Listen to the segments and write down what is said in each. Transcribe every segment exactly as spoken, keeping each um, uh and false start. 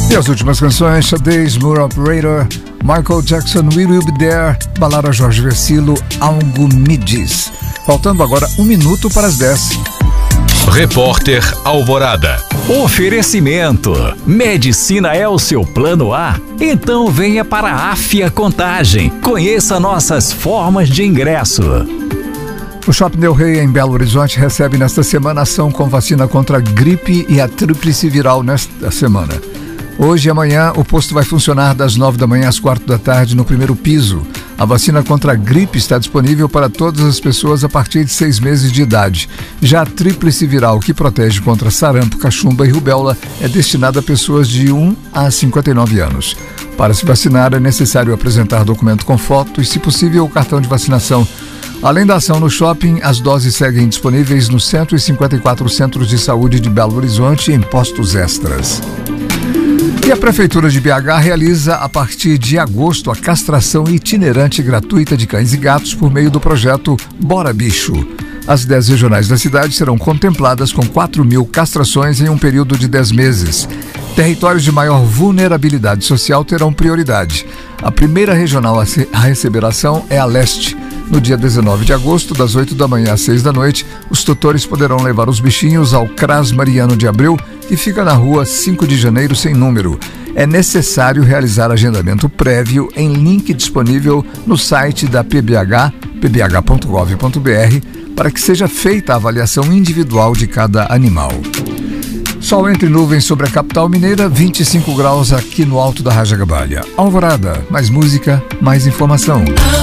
E as últimas canções: Sade, Smooth Operator, Michael Jackson, We Will Be There, Balada Jorge Versilo, Algo Me Diz. Faltando agora um minuto para as dez. Repórter Alvorada. Oferecimento. Medicina é o seu plano A? Então venha para a Afia Contagem. Conheça nossas formas de ingresso. O Shopping Del Rey, em Belo Horizonte, recebe nesta semana ação com vacina contra a gripe e a tríplice viral nesta semana. Hoje e amanhã, o posto vai funcionar das nove da manhã às quatro da tarde no primeiro piso. A vacina contra a gripe está disponível para todas as pessoas a partir de seis meses de idade. Já a tríplice viral, que protege contra sarampo, cachumba e rubéola, é destinada a pessoas de um a cinquenta e nove anos. Para se vacinar, é necessário apresentar documento com foto e, se possível, o cartão de vacinação. Além da ação no shopping, as doses seguem disponíveis nos cento e cinquenta e quatro centros de saúde de Belo Horizonte e em postos extras. E a Prefeitura de B H realiza, a partir de agosto, a castração itinerante gratuita de cães e gatos por meio do projeto Bora Bicho. As dez regionais da cidade serão contempladas com quatro mil castrações em um período de dez meses. Territórios de maior vulnerabilidade social terão prioridade. A primeira regional a receber ação é a Leste. No dia dezenove de agosto, das oito da manhã às seis da noite, os tutores poderão levar os bichinhos ao CRAS Mariano de Abreu, que fica na rua cinco de janeiro sem número. É necessário realizar agendamento prévio em link disponível no site da P B H, p b h ponto gov ponto b r, para que seja feita a avaliação individual de cada animal. Sol entre nuvens sobre a capital mineira, vinte e cinco graus aqui no alto da Rajagabalha. Alvorada, mais música, mais informação.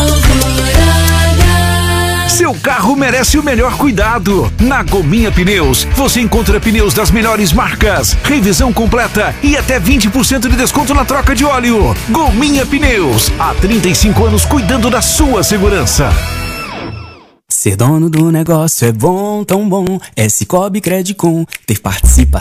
Seu carro merece o melhor cuidado. Na Gominha Pneus, você encontra pneus das melhores marcas, revisão completa e até vinte por cento de desconto na troca de óleo. Gominha Pneus, há trinta e cinco anos cuidando da sua segurança. Ser dono do negócio é bom, tão bom. É Cicobi Credicom, ter participação